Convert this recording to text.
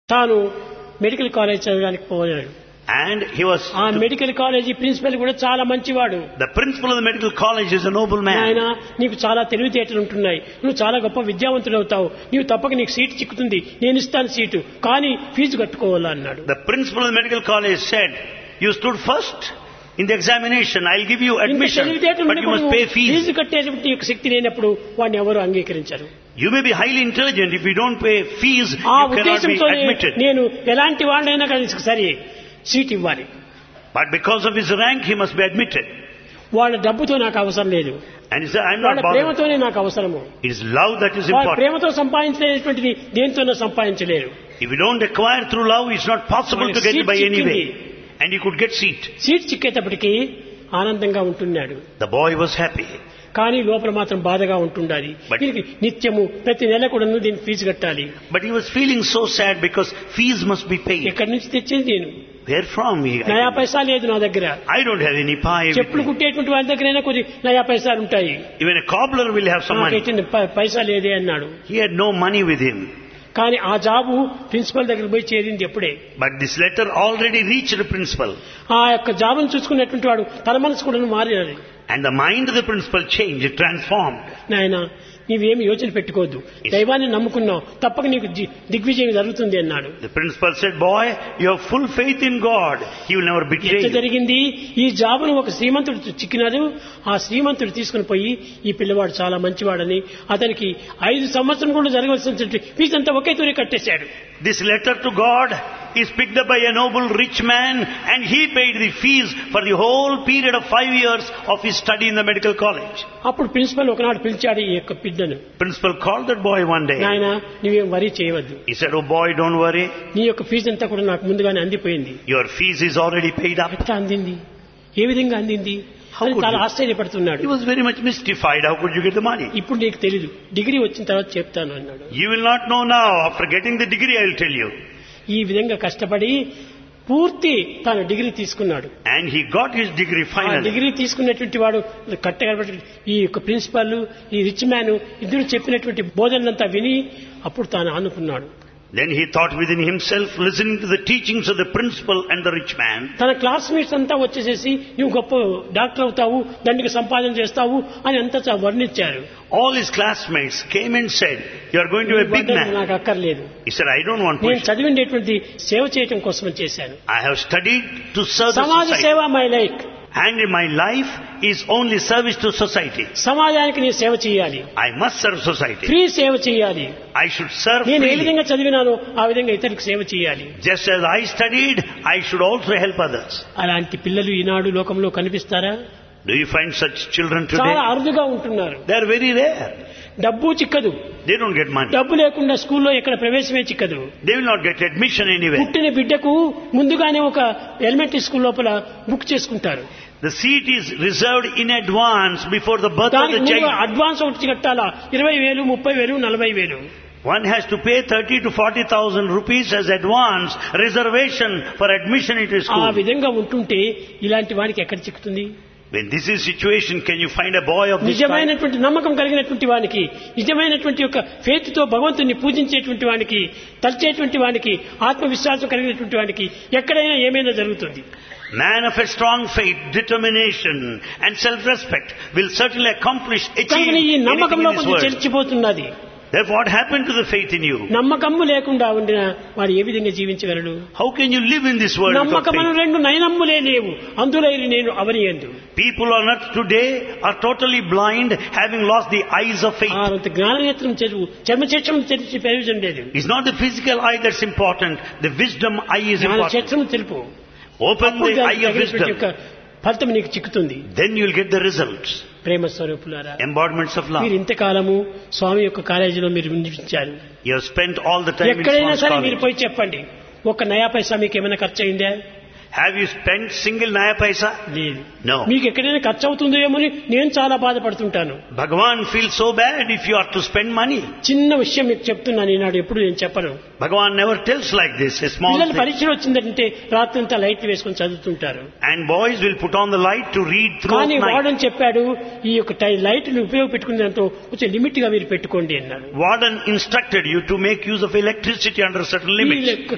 తాను medical college చదవడానికి పోయాడు. And he was... ఆ మెడికల్ కాలేజీ ప్రిన్సిపల్ కూడా చాలా మంచివాడు. The principal of the medical college is a noble man. ఆయన నీకు చాలా తెలివితేటలు ఉంటున్నాయి, నువ్వు చాలా గొప్ప విద్యావంతుడు అవుతావు, నీవు తప్పక నీకు సీటు చిక్కుతుంది, నేను ఇస్తాను సీటు, కానీ ఫీజు కట్టుకోవాలా అన్నాడు. The principal of the medical college said, you stood first in the examination, I'll give you admission, but you must pay fees. Fee కట్టేటువంటి శక్తి లేనప్పుడు వాడిని ఎవరు అంగీకరించరు. You may be highly intelligent, if you don't pay fees, ఆ you cannot be ఉద్దేశంతో admitted. నేను ఎలాంటి వాడినైనా కానీ సరే సీట్ ఇవ్వాలి, But because of his rank, he must be admitted. వాళ్ళ డబ్బుతో నాకు అవసరం లేదు, And he said, I'm వాళ్ళ not bothered. ప్రేమతోనే నాకు అవసరము. It is love that is వాళ్ళ important. ప్రేమతో సంపాదించేటువంటిది దేంతోనో సంపాదించలేరు. If you don't acquire through love, it's not possible to get it by any way. And he could get seat. Seat చిక్కేటప్పటికి ఆనందంగా ఉంటున్నాడు. The boy was happy. కానీ లోపల మాత్రం బాధగా ఉంటుండాలి. దీనికి నిత్యము ప్రతి నెల కూడా దీనికి ఫీజు కట్టాలి. But he was feeling so sad because fees must be paid. ఎక్కడి నుంచి తెచ్చేది నేను? Where from? నయా పైసా లేదు నా దగ్గర. I don't have any pie. చెప్పులు కుట్టేటువంటి వారి దగ్గరైనా కొద్ది నయా పైసాలు ఉంటాయి. Even a cobbler will have some money. పైసా లేదే అన్నాడు. He had no money with him. కానీ ఆ జాబు ప్రిన్సిపల్ దగ్గర పోయి చేరింది ఎప్పుడే. But this letter already reached the principal. ఆ యొక్క జాబును చూసుకున్నటువంటి వాడు తన మనసు కూడా మారినది. And the mind of the principal changed, it transformed. నాయనా నీవేమి యోచన పెట్టుకోవద్దు, దైవాన్ని నమ్ముకున్నావు, తప్పక నీకు దిగ్విజయం జరుగుతుంది అన్నాడు. The principal said, boy, you have full faith in God. He will never betray ఎంత you. జరిగింది, ఈ జాబును ఒక శ్రీమంతుడు చిక్కినాడు. ఆ శ్రీమంతుడు తీసుకుని పోయి ఈ పిల్లవాడు చాలా మంచివాడని అతనికి 5 సంవత్సరం కూడా జరగవలసిన ఫీజు అంతా ఒకే తూరి కట్టేశాడు. This letter to God is picked up by a noble rich man, and he paid the fees for the whole period of 5 years of his study in the medical college. అప్పుడు principal ఒకనాడు పిలిచాడు ఈ యొక్క బిడ్డను. Principal called that boy one day. నాయనా నువ్వేం worry చేయవద్దు, He said, oh boy, don't worry. నీ యొక్క ఫీజు అంతా కూడా నాకు ముందుగానే అందిపోయింది. Your fees is already paid up. ఎట్లా అందింది, ఏ విధంగా అందింది అని చాలా ఆశ్చర్యపడుతున్నాడు. He was very much mystified. How could you get the money? ఇప్పుడు నీకు తెలీదు, డిగ్రీ వచ్చిన తర్వాత చెప్తాను అన్నాడు. You will not know now. After getting the degree, I will tell you. ఈ విధంగా కష్టపడి పూర్తి తన డిగ్రీ తీసుకున్నాడు. And he got his degree ఆ finally. డిగ్రీ తీసుకున్నటువంటి వాడు కట్టగబట్టి ఈ యొక్క ప్రిన్సిపల్ ఈ రిచ్ మ్యాన్ ఇద్దరు చెప్పినటువంటి బోధనలంతా విని అప్పుడు తాను అనుకున్నాడు. Then he thought within himself, listening to the teachings of the principal and the rich man. తన క్లాస్మేట్స్ అంతా వచ్చేసేసి నువ్వు గొప్ప డాక్టర్ అవుతావు, దండికి సంపాదన చేస్తావు అని అంతా వర్ణించారు. All his classmates came and said, you are going to be a big man. నాకు అక్కర్లేదు, He said, I don't want నేను position. చదివినటువంటి సేవ చేయటం కోసం చేశాను. I have studied to serve the సమాజ society. సేవ my life. And my life is only service to society. సమాజానికి నేను సేవ చేయాలి, I must serve society. Free సేవ చేయాలి. I should serve నేను ఏ freely. విధంగా చదివినానో ఆ విధంగా ఇతరులకు సేవ చేయాలి. Just as I studied, I should also help others. అలాంటి పిల్లలు ఈనాడు లోకంలో కనిపిస్తారా? Do you find such children చాలా today? అరుదుగా ఉంటున్నారు. They are very rare. డబ్బు చిక్కదు, They don't get money. డబ్బు లేకుండా స్కూల్లో ఎక్కడ ప్రవేశమే చిక్కదు. They will not get admission anywhere. పుట్టిన బిడ్డకు ముందుగానే ఒక ఎలిమెంటరీ స్కూల్ లోపల బుక్ చేసుకుంటారు. The seat is reserved in advance before the birth of దానికి the ముందు child. అడ్వాన్స్ ఒకటి కట్టాలా, 20,000, 30,000, 40,000. One has to pay 30 to 40,000 rupees as advance reservation for admission into ఆ school. విధంగా ఉంటుంటే ఇలాంటి వానికి ఎక్కడ చిక్కుతుంది? When this is situation, can you find a boy of this kind? నిజమైనటువంటి నమ్మకం కలిగినటువంటి వానికి, నిజమైనటువంటి యొక్క ఫెయిత్ తో భగవంతుని పూజించేటువంటి వానికి, తలిచేటువంటి వానికి, ఆత్మవిశ్వాసం కలిగినటువంటి వానికి ఎక్కడైనా ఏమైనా జరుగుతుంది. Man of a strong faith, determination and self-respect will certainly accomplish, achieve కానీ ఈ anything నమ్మకంలో in this కొంచెం world. చెల్చిపోతున్నది. Therefore, what happened to the faith in you? నమ్మకము లేకుండా ఉండిన వాడు ఏ విధంగా జీవించగలడు? How can you live in this world without నమ్మకమును faith? 2 నయనమ్ములే లేవు, అందులైరి నేను అవనియందు. People on earth today are totally blind, having lost the eyes of faith. అంత జ్ఞాననేత్రం చదువు, చర్మచక్షం తెలిసి ప్రయోజనం లేదు. It's not the physical eye that's important. The wisdom eye is important. జ్ఞానచక్షం తెలుపు, Open అప్పుడు the దానికి eye of తగినటువంటి యొక్క wisdom. ఫలితం నీకు చిక్కుతుంది. Then you will get the results. ప్రేమ స్వరూపులారా, Embodiments of love. మీరు ఇంతకాలము స్వామి యొక్క కాలేజీలో మీరు ఉండించారు. You have spent all the time in ఎక్కడైనా Swami's సరే మీరు college. పోయి చెప్పండి, 1 నయా పైసా మీకు ఏమైనా ఖర్చు అయిందా? Have you spent single naya paisa? లేదు. No. మీకు ఎక్కడైనా ఖర్చు అవుతుందో ఏమో అని నేను చాలా బాధపడుతుంటాను. Bhagavan feels so bad if you are to spend money. చిన్న విషయం మీకు చెప్తున్నాను ఈనాడు, ఎప్పుడు నేను చెప్పను. Bhagavan never tells like this, a small పిల్లలు thing. పరీక్షలు వచ్చిందంటే రాత్రంతా లైట్ వేసుకొని చదువుతుంటారు. And boys will put on the light to read through కానీ night. వాడని చెప్పాడు, ఈ యొక్క లైట్ని ఉపయోగపెట్టుకునే దాంతో కొంచెం లిమిట్ గా మీరు పెట్టుకోండి అన్నాడు. Warden instructed you to make use of electricity under certain limits. ఈ